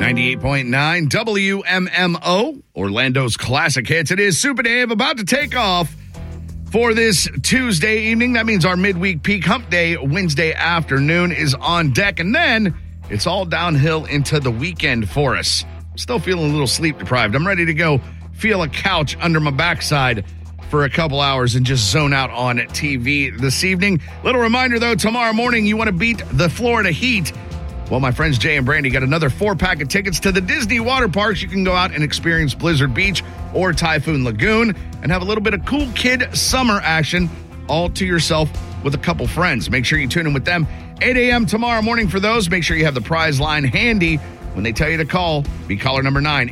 98.9 WMMO, Orlando's classic hits. It is Super Dave about to take off for this Tuesday evening. That means our midweek peak hump day Wednesday afternoon is on deck, and then it's all downhill into the weekend for us. Still feeling a little sleep deprived. I'm ready to go feel a couch under my backside for a couple hours and just zone out on TV this evening. Little reminder, though, tomorrow morning you want to beat the Florida Heat. Well, my friends Jay and Brandy got another 4-pack of tickets to the Disney water parks. You can go out and experience Blizzard Beach or Typhoon Lagoon and have a little bit of cool kid summer action all to yourself with a couple friends. Make sure you tune in with them 8 a.m. tomorrow morning for those. Make sure you have the prize line handy when they tell you to call. Be caller number 9,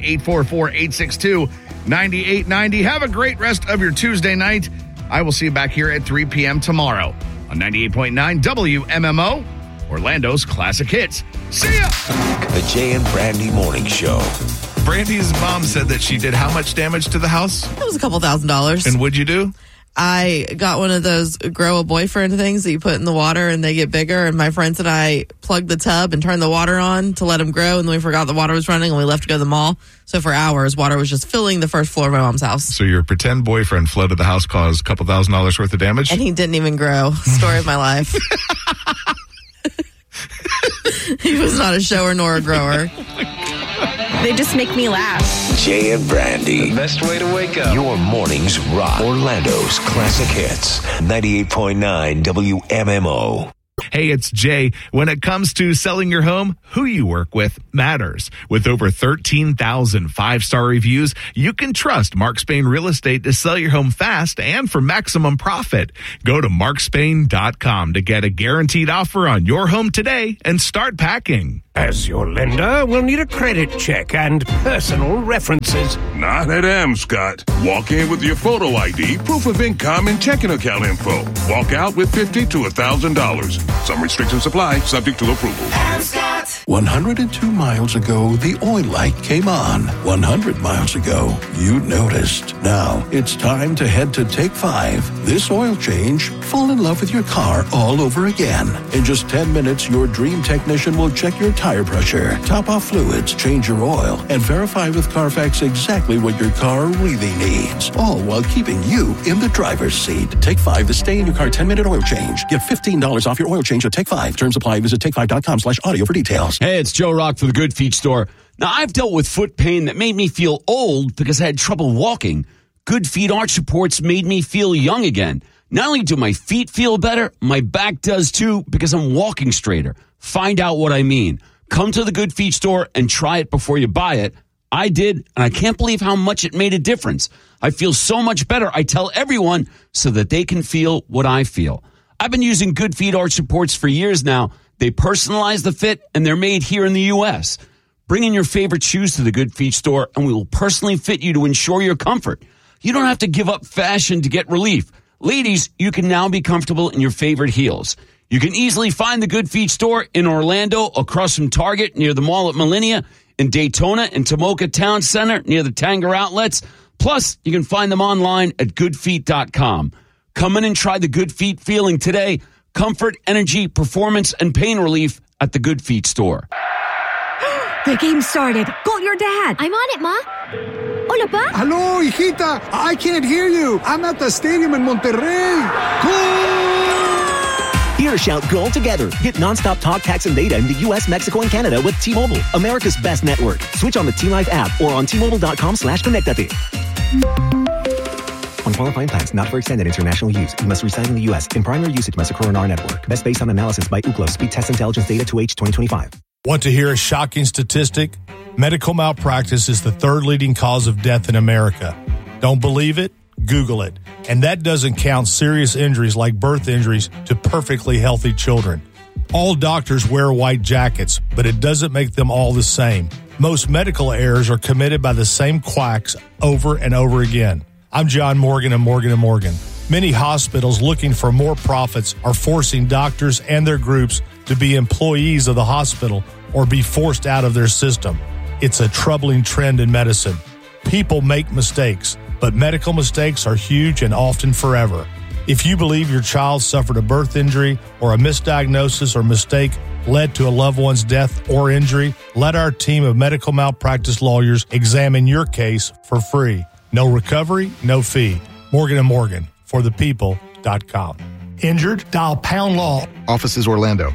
844-862-9890. Have a great rest of your Tuesday night. I will see you back here at 3 p.m. tomorrow on 98.9 WMMO, Orlando's classic hits. See ya! The Jay and Brandy Morning Show. Brandy's mom said that she did how much damage to the house? It was a couple $1,000s. And what'd you do? I got one of those grow a boyfriend things that you put in the water and they get bigger. And my friends and I plugged the tub and turned the water on to let them grow. And then we forgot the water was running and we left to go to the mall. So for hours, water was just filling the first floor of my mom's house. So your pretend boyfriend flooded the house, caused a couple $1,000s worth of damage? And he didn't even grow. Story of my life. He was not a shower nor a grower. They just make me laugh. Jay and Brandy. The best way to wake up. Your mornings rock. Orlando's classic hits. 98.9 WMMO. Hey, it's Jay. When it comes to selling your home, who you work with matters. With over 13,000 5-star reviews, you can trust Mark Spain Real Estate to sell your home fast and for maximum profit. Go to markspain.com to get a guaranteed offer on your home today and start packing. As your lender, we'll need a credit check and personal references. Not at Amscott. Walk in with your photo ID, proof of income, and checking account info. Walk out with $50 to $1,000. Some restrictions apply, subject to approval. Amscott. 102 miles ago, the oil light came on. 100 miles ago, you noticed. Now, it's time to head to Take 5. This oil change, fall in love with your car all over again. In just 10 minutes, your dream technician will check your tire pressure, top off fluids, change your oil, and verify with Carfax exactly what your car really needs. All while keeping you in the driver's seat. Take 5, the stay in your car 10-minute oil change. Get $15 off your oil change at Take 5. Terms apply. Visit take5.com/audio for details. Hey, it's Joe Rock for the Good Feet Store. Now, I've dealt with foot pain that made me feel old because I had trouble walking. Good Feet arch supports made me feel young again. Not only do my feet feel better, my back does too because I'm walking straighter. Find out what I mean. Come to the Good Feet Store and try it before you buy it. I did, and I can't believe how much it made a difference. I feel so much better. I tell everyone so that they can feel what I feel. I've been using Good Feet arch supports for years now. They personalize the fit, and they're made here in the U.S. Bring in your favorite shoes to the Good Feet Store, and we will personally fit you to ensure your comfort. You don't have to give up fashion to get relief. Ladies, you can now be comfortable in your favorite heels. You can easily find the Good Feet Store in Orlando, across from Target, near the mall at Millennia, in Daytona and Tomoka Town Center, near the Tanger Outlets. Plus, you can find them online at goodfeet.com. Come in and try the Good Feet feeling today. Comfort, energy, performance, and pain relief at the Good Feet Store. The game started. Call your dad. I'm on it, Ma. Hola, Pa. Hello, hijita. I can't hear you. I'm at the stadium in Monterrey. Hear shout goal together. Get nonstop talk, text, and data in the U.S., Mexico, and Canada with T-Mobile, America's best network. Switch on the T-Life app or on T-Mobile.com/connectate. On qualifying plans, not for extended international use. You must reside in the U.S. In primary usage must occur on our network. Best based on analysis by Ookla. Speed Test Intelligence Data 2H 2025. Want to hear a shocking statistic? Medical malpractice is the third leading cause of death in America. Don't believe it? Google it. And that doesn't count serious injuries like birth injuries to perfectly healthy children. All doctors wear white jackets, but it doesn't make them all the same. Most medical errors are committed by the same quacks over and over again. I'm John Morgan of Morgan & Morgan. Many hospitals looking for more profits are forcing doctors and their groups to be employees of the hospital or be forced out of their system. It's a troubling trend in medicine. People make mistakes, but medical mistakes are huge and often forever. If you believe your child suffered a birth injury or a misdiagnosis or mistake led to a loved one's death or injury, let our team of medical malpractice lawyers examine your case for free. No recovery, no fee. Morgan & Morgan, forthepeople.com. Injured? Dial pound law. Offices Orlando.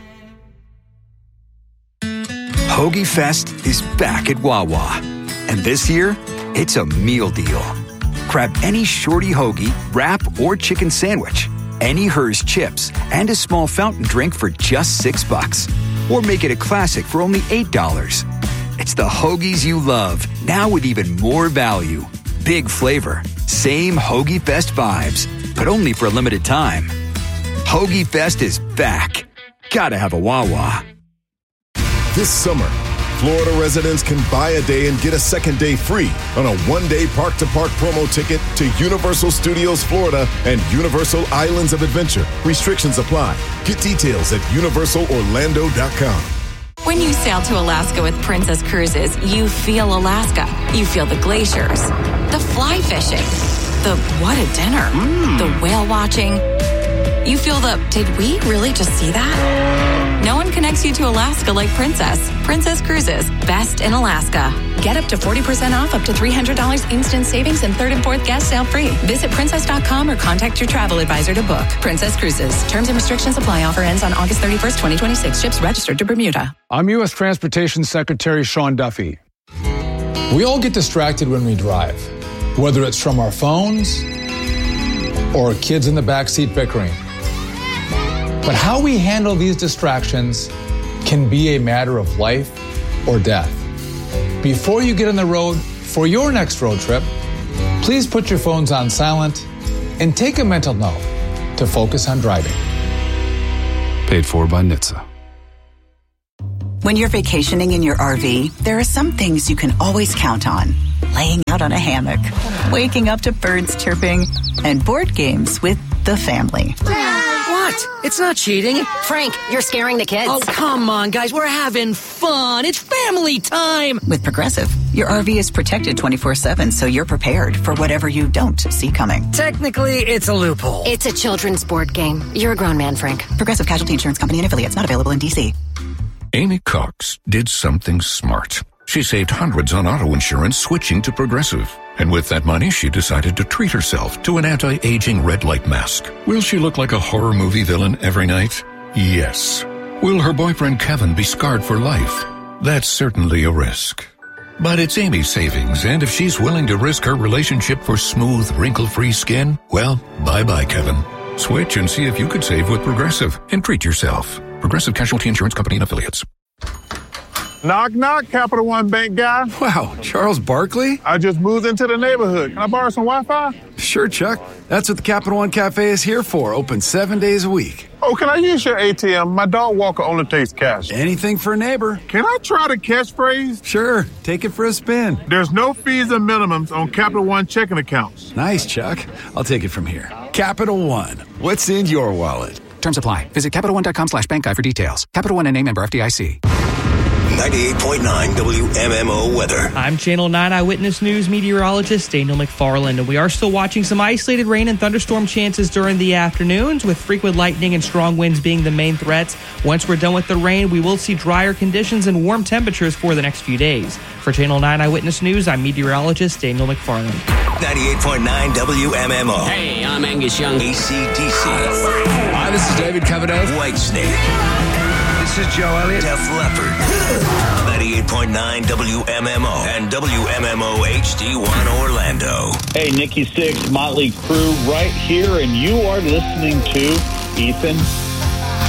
Hoagie Fest is back at Wawa. And this year, it's a meal deal. Grab any shorty hoagie, wrap, or chicken sandwich, any Hers chips, and a small fountain drink for just $6. Or make it a classic for only $8. It's the hoagies you love, now with even more value. Big flavor, same Hoagie Fest vibes, but only for a limited time. Hoagie Fest is back. Gotta have a Wawa. This summer, Florida residents can buy a day and get a second day free on a one-day park-to-park promo ticket to Universal Studios Florida and Universal Islands of Adventure. Restrictions apply. Get details at universalorlando.com. When you sail to Alaska with Princess Cruises, you feel Alaska. You feel the glaciers, the fly fishing, the what a dinner, the whale watching. You feel the, did we really just see that? No one connects you to Alaska like Princess. Princess Cruises, best in Alaska. Get up to 40% off, up to $300 instant savings, and third and fourth guest sale free. Visit princess.com or contact your travel advisor to book. Princess Cruises. Terms and restrictions apply. Offer ends on August 31st, 2026. Ships registered to Bermuda. I'm U.S. Transportation Secretary Sean Duffy. We all get distracted when we drive, whether it's from our phones or kids in the backseat bickering. But how we handle these distractions can be a matter of life or death. Before you get on the road for your next road trip, please put your phones on silent and take a mental note to focus on driving. Paid for by NHTSA. When you're vacationing in your RV, there are some things you can always count on. Laying out on a hammock, waking up to birds chirping, and board games with the family. What? It's not cheating. Frank, you're scaring the kids. Oh, come on, guys. We're having fun. It's family time. With Progressive, your RV is protected 24/7, so you're prepared for whatever you don't see coming. Technically, it's a loophole. It's a children's board game. You're a grown man, Frank. Progressive Casualty Insurance Company and affiliates, not available in D.C. Amy Cox did something smart. She saved hundreds on auto insurance switching to Progressive. And with that money, she decided to treat herself to an anti-aging red light mask. Will she look like a horror movie villain every night? Yes. Will her boyfriend Kevin be scarred for life? That's certainly a risk. But it's Amy's savings, and if she's willing to risk her relationship for smooth, wrinkle-free skin, well, bye-bye, Kevin. Switch and see if you could save with Progressive and treat yourself. Progressive Casualty Insurance Company and affiliates. Knock, knock, Capital One Bank guy. Wow, Charles Barkley? I just moved into the neighborhood. Can I borrow some Wi-Fi? Sure, Chuck. That's what the Capital One Cafe is here for. Open 7 days a week. Oh, can I use your ATM? My dog walker only takes cash. Anything for a neighbor. Can I try the catchphrase? Sure. Take it for a spin. There's no fees and minimums on Capital One checking accounts. Nice, Chuck. I'll take it from here. Capital One. What's in your wallet? Terms apply. Visit CapitalOne.com/bank guide for details. Capital One and member FDIC. 98.9 WMMO weather. I'm Channel 9 Eyewitness News meteorologist Daniel McFarland, and we are still watching some isolated rain and thunderstorm chances during the afternoons, with frequent lightning and strong winds being the main threats. Once we're done with the rain, we will see drier conditions and warm temperatures for the next few days. For Channel 9 Eyewitness News, I'm meteorologist Daniel McFarland. 98.9 WMMO. Hey, I'm Angus Young. AC/DC. Hi, this is David Coverdale. Whitesnake. This is Joe Elliott. Def Leppard. 98.9 WMMO and WMMO HD1 Orlando. Hey, Nikki Sixx, Motley Crue right here, and you are listening to Ethan